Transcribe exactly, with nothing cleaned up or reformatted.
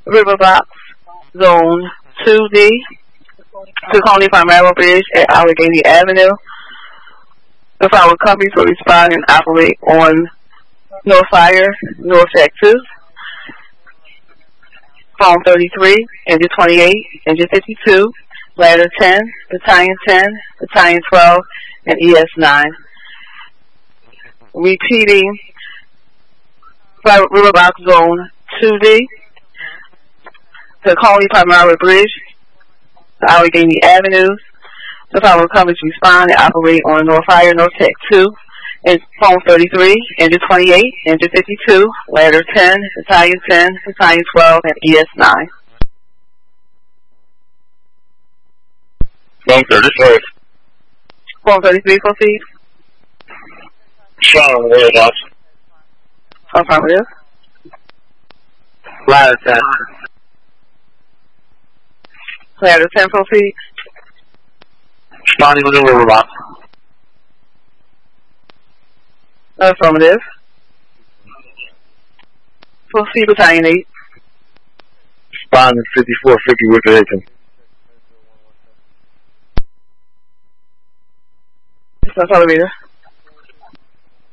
Riverbox, Zone two D, to Coney Palmero Bridge at Allegheny Avenue. The following companies will respond and operate on No Fire, No Effect two, Phone thirty-three, Engine twenty-eight, Engine fifty-two, Ladder ten, Battalion ten, Battalion twelve, and E S nine. Repeating, Private Riverbox Zone two D, to Coney Palmero Bridge, to Allegheny Avenue. The following companies respond and operate on No Fire, No Tech two, and Phone thirty-three, Engine twenty-eight, Engine fifty-two, Ladder ten, Battalion ten, Battalion twelve, and E S nine. Phone thirty-three. Phone thirty-three, proceed. Sean, whereabouts? Affirmative. Ladder ten. Ladder ten, proceed. Responding on the Riverbox. Affirmative. Proceed, Battalion eight. Responding fifty-four fifty Wicked Acres. This is elevator.